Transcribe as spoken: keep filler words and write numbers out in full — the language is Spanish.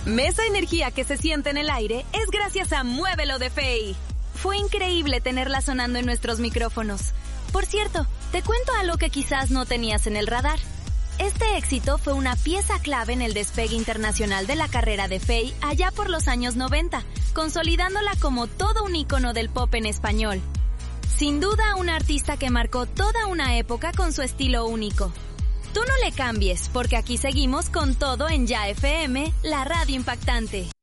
Esa energía que se siente en el aire es gracias a Muévelo de Fey. Fue increíble tenerla sonando en nuestros micrófonos. Por cierto, te cuento algo que quizás no tenías en el radar. Este éxito fue una pieza clave en el despegue internacional de la carrera de Fey allá por los años noventa, consolidándola como todo un ícono del pop en español. Sin duda, una artista que marcó toda una época con su estilo único. Tú no le cambies, porque aquí seguimos con todo en Ya F M, la radio impactante.